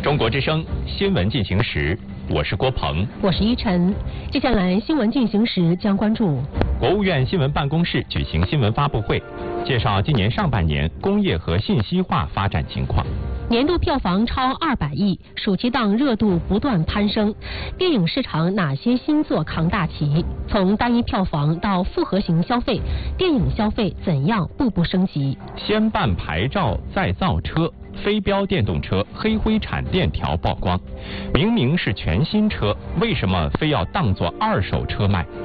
中国之声新闻进行时，我是郭鹏， 我是依晨。接下来新闻进行时将关注国务院新闻办公室举行新闻发布会，介绍今年上半年工业和信息化发展情况。 年度票房超200亿，暑期档热度不断攀升。电影市场哪些新作扛大旗？从单一票房到复合型消费，电影消费怎样步步升级？ 先办牌照再造车，非标电动车黑灰产电条曝光。明明是全新车，为什么非要当作二手车卖？